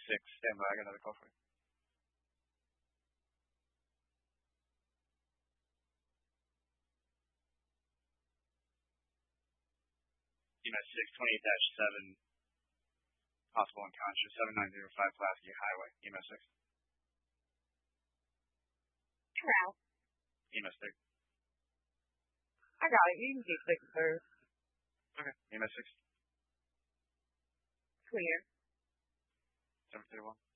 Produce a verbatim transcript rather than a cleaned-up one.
six, stand by. I got another call for you. E M S six, twenty-eight dash seven, possible unconscious, seven nine zero five Pulaski Highway, E M S six. Corral. E M S three. I got it. You can get six first. Okay. E M S six. Clear. seven thirty-one.